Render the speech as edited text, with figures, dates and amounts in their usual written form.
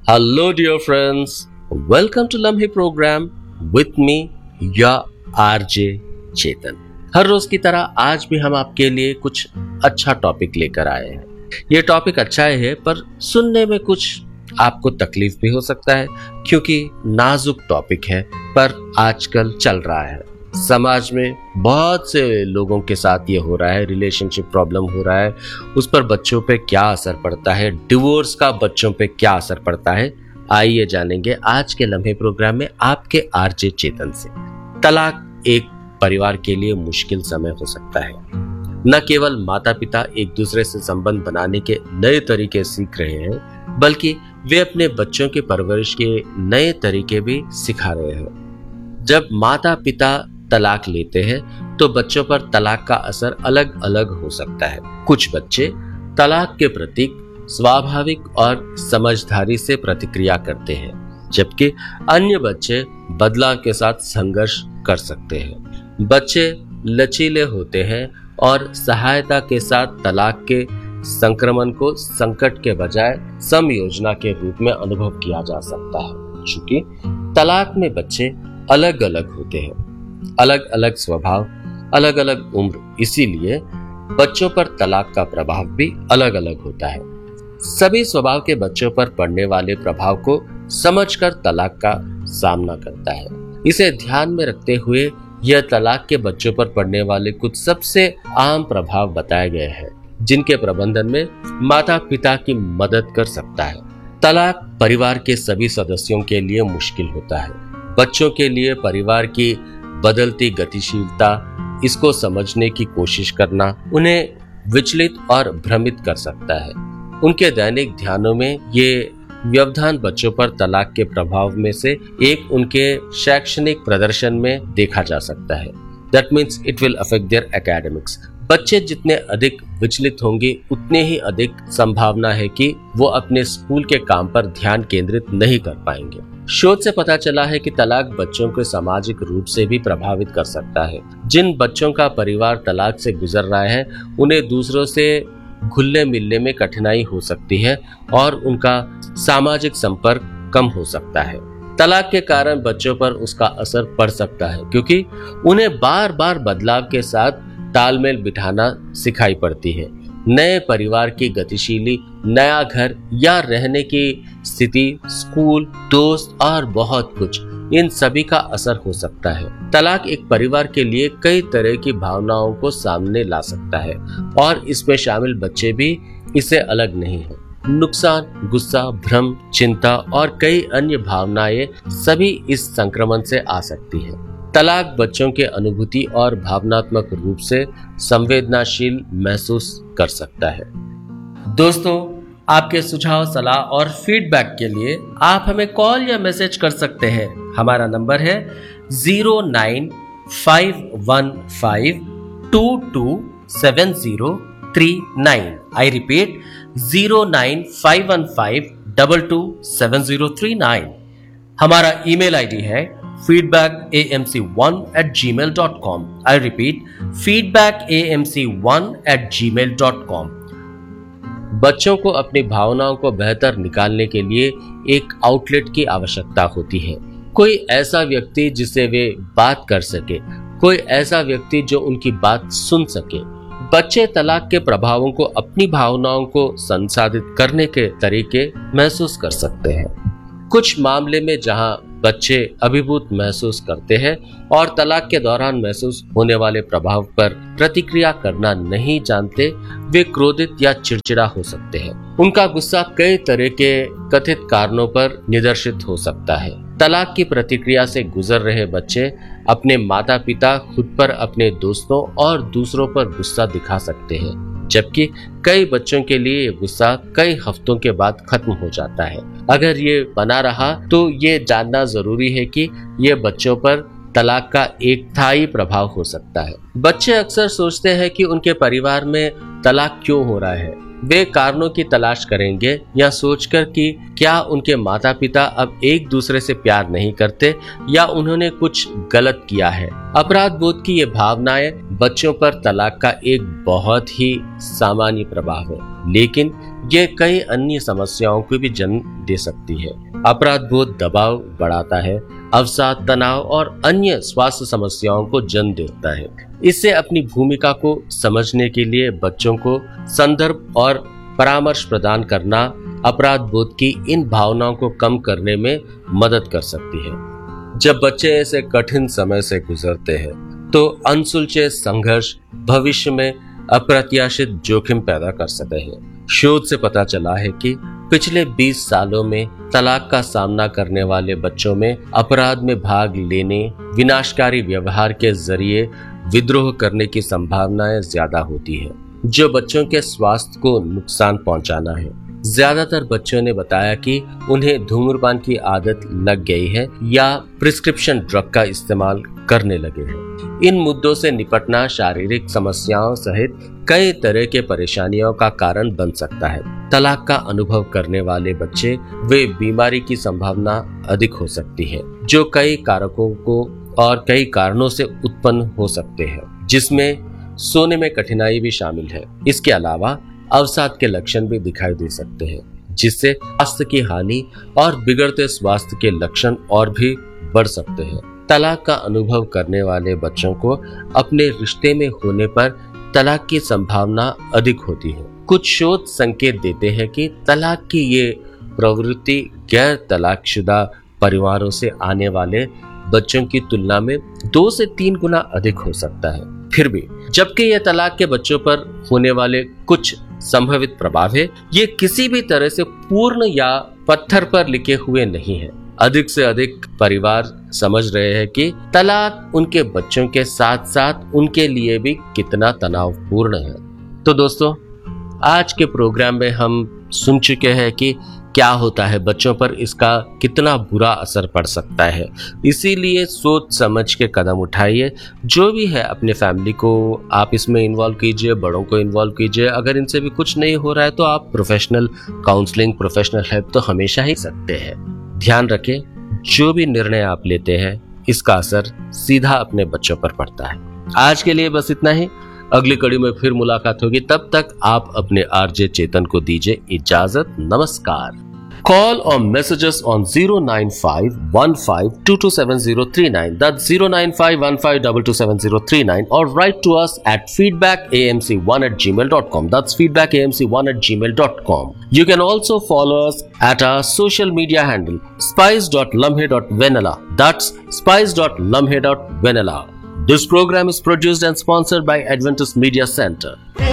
Hello, dear friends. Welcome to लम्हे programme with me, या RJ चेतन। हर रोज की तरह आज भी हम आपके लिए कुछ अच्छा टॉपिक लेकर आए हैं। ये टॉपिक अच्छा है पर सुनने में कुछ आपको तकलीफ भी हो सकता है, क्योंकि नाजुक टॉपिक है, पर आजकल चल रहा है। समाज में बहुत से लोगों के साथ ये हो रहा है, रिलेशनशिप प्रॉब्लम हो रहा है, उस पर बच्चों पे क्या असर पड़ता है, डिवोर्स का बच्चों पे क्या असर पड़ता है, आइए जानेंगे आज के लम्हे प्रोग्राम में आपके आरजे चेतन से। तलाक एक परिवार के लिए मुश्किल समय हो सकता है। न केवल माता पिता एक दूसरे से संबंध बनाने के नए तरीके सीख रहे हैं, बल्कि वे अपने बच्चों की परवरिश के नए तरीके भी सिखा रहे हैं। जब माता पिता तलाक लेते हैं तो बच्चों पर तलाक का असर अलग अलग हो सकता है। कुछ बच्चे तलाक के प्रति स्वाभाविक और समझदारी से प्रतिक्रिया करते हैं, जबकि अन्य बच्चे बदलाव के साथ संघर्ष कर सकते हैं। बच्चे लचीले होते हैं और सहायता के साथ तलाक के संक्रमण को संकट के बजाय समयोजना के रूप में अनुभव किया जा सकता है। चूंकि तलाक में बच्चे अलग अलग होते हैं, अलग अलग स्वभाव, अलग अलग उम्र, इसीलिए बच्चों पर तलाक का प्रभाव भी अलग अलग होता है। सभी स्वभाव के बच्चों पर पड़ने वाले प्रभाव को समझकर तलाक का सामना करता है। इसे ध्यान में रखते हुए यह तलाक के बच्चों पर पड़ने वाले कुछ सबसे आम प्रभाव बताए गए हैं, जिनके प्रबंधन में माता पिता की मदद कर सकता है। तलाक परिवार के सभी सदस्यों के लिए मुश्किल होता है। बच्चों के लिए परिवार की बदलती गतिशीलता, इसको समझने की कोशिश करना उन्हें विचलित और भ्रमित कर सकता है। उनके दैनिक ध्यानों में ये व्यवधान बच्चों पर तलाक के प्रभाव में से एक उनके शैक्षणिक प्रदर्शन में देखा जा सकता है। That means it will affect their academics. बच्चे जितने अधिक विचलित होंगे, उतने ही अधिक संभावना है कि वो अपने स्कूल के काम पर ध्यान केंद्रित नहीं कर पाएंगे। शोध से पता चला है कि तलाक बच्चों को सामाजिक रूप से भी प्रभावित कर सकता है। जिन बच्चों का परिवार तलाक से गुजर रहा है, उन्हें दूसरों से घुलने मिलने में कठिनाई हो सकती है और उनका सामाजिक संपर्क कम हो सकता है। तलाक के कारण बच्चों पर उसका असर पड़ सकता है, क्योंकि उन्हें बार बार बदलाव के साथ तालमेल बिठाना सिखाई पड़ती है। नए परिवार की गतिशीली, नया घर या रहने की स्थिति, स्कूल, दोस्त और बहुत कुछ, इन सभी का असर हो सकता है। तलाक एक परिवार के लिए कई तरह की भावनाओं को सामने ला सकता है और इसमें शामिल बच्चे भी इससे अलग नहीं है। नुकसान, गुस्सा, भ्रम, चिंता और कई अन्य भावनाएं सभी इस संक्रमण से आ सकती हैं। तलाक बच्चों के अनुभूति और भावनात्मक रूप से संवेदनशील महसूस कर सकता है। दोस्तों, आपके सुझाव, सलाह और फीडबैक के लिए आप हमें कॉल या मैसेज कर सकते हैं। हमारा नंबर है 09515227039। I repeat 09515227039। हमारा ईमेल आईडी है feedbackamc1@gmail.com। I repeat, feedbackamc1@gmail.com। बच्चों को अपनी भावनाओं को बेहतर निकालने के लिए एक आउटलेट की आवश्यकता होती है। कोई ऐसा व्यक्ति जिससे वे बात कर सके, कोई ऐसा व्यक्ति जो उनकी बात सुन सके। बच्चे तलाक के प्रभावों को, अपनी भावनाओं को संसाधित करने के तरीके महसूस कर सकते हैं। कुछ मामले में जहां बच्चे अभिभूत महसूस करते हैं और तलाक के दौरान महसूस होने वाले प्रभाव पर प्रतिक्रिया करना नहीं जानते, वे क्रोधित या चिड़चिड़ा हो सकते हैं। उनका गुस्सा कई तरह के कथित कारणों पर निदर्शित हो सकता है। तलाक की प्रतिक्रिया से गुजर रहे बच्चे अपने माता पिता, खुद पर, अपने दोस्तों और दूसरों पर गुस्सा दिखा सकते हैं, जबकि कई बच्चों के लिए ये गुस्सा कई हफ्तों के बाद खत्म हो जाता है। अगर ये बना रहा तो ये जानना जरूरी है कि ये बच्चों पर तलाक का एक स्थायी प्रभाव हो सकता है। बच्चे अक्सर सोचते हैं कि उनके परिवार में तलाक क्यों हो रहा है। वे कारणों की तलाश करेंगे या सोचकर कि क्या उनके माता पिता अब एक दूसरे से प्यार नहीं करते या उन्होंने कुछ गलत किया है। अपराध बोध की ये भावनाएं बच्चों पर तलाक का एक बहुत ही सामान्य प्रभाव है, लेकिन ये कई अन्य समस्याओं को भी जन्म दे सकती है। अपराध बोध दबाव बढ़ाता है, अवसाद, तनाव और अन्य स्वास्थ्य समस्याओं को जन्म देता है। इससे अपनी भूमिका को समझने के लिए बच्चों को संदर्भ और परामर्श प्रदान करना अपराध बोध की इन भावनाओं को कम करने में मदद कर सकती है। जब बच्चे ऐसे कठिन समय से गुजरते हैं तो अनसुलझे संघर्ष भविष्य में अप्रत्याशित जोखिम पैदा कर सकते हैं। शोध से पता चला है कि पिछले 20 सालों में तलाक का सामना करने वाले बच्चों में अपराध में भाग लेने, विनाशकारी व्यवहार के जरिए विद्रोह करने की संभावनाएं ज्यादा होती है, जो बच्चों के स्वास्थ्य को नुकसान पहुंचाना है। ज्यादातर बच्चों ने बताया कि उन्हें धूम्रपान की आदत लग गई है या प्रिस्क्रिप्शन ड्रग का इस्तेमाल करने लगे हैं। इन मुद्दों से निपटना शारीरिक समस्याओं सहित कई तरह के परेशानियों का कारण बन सकता है। तलाक का अनुभव करने वाले बच्चे वे बीमारी की संभावना अधिक हो सकती है, जो कई कारकों को और कई कारणों से उत्पन्न हो सकते हैं, जिसमें सोने में कठिनाई भी शामिल है। इसके अलावा अवसाद के लक्षण भी दिखाई दे सकते हैं, जिससे स्वास्थ्य की हानि और बिगड़ते स्वास्थ्य के लक्षण और भी बढ़ सकते हैं। तलाक का अनुभव करने वाले बच्चों को अपने रिश्ते में होने पर तलाक की संभावना अधिक होती है। कुछ शोध संकेत देते हैं कि तलाक की ये प्रवृत्ति गैर तलाकशुदा परिवारों से आने वाले बच्चों की तुलना में 2 से 3 गुना अधिक हो सकता है। फिर भी जबकि यह तलाक के बच्चों पर होने वाले कुछ संभावित प्रभाव है, ये किसी भी तरह से पूर्ण या पत्थर पर लिखे हुए नहीं है। अधिक से अधिक परिवार समझ रहे हैं कि तलाक उनके बच्चों के साथ साथ उनके लिए भी कितना तनावपूर्ण है। तो दोस्तों, आज के प्रोग्राम में हम सुन चुके हैं कि क्या होता है, बच्चों पर इसका कितना बुरा असर पड़ सकता है। इसीलिए सोच समझ के कदम उठाइए। जो भी है अपने फैमिली को आप इसमें इन्वॉल्व कीजिए, बड़ों को इन्वॉल्व कीजिए। अगर इनसे भी कुछ नहीं हो रहा है तो आप प्रोफेशनल काउंसलिंग, प्रोफेशनल हेल्प तो हमेशा ही सकते हैं। ध्यान रखें, जो भी निर्णय आप लेते हैं इसका असर सीधा अपने बच्चों पर पड़ता है। आज के लिए बस इतना ही। अगली कड़ी में फिर मुलाकात होगी। तब तक आप अपने आरजे चेतन को दीजिए इजाजत। नमस्कार। Call or message us on 09515227039. That's 09515227039, or write to us at feedbackamc1@gmail.com. That's feedbackamc1@gmail.com. You can also follow us at our social media handle spice.lumhe.vanilla. That's spice.lumhe.vanilla. This program is produced and sponsored by Adventist Media Center.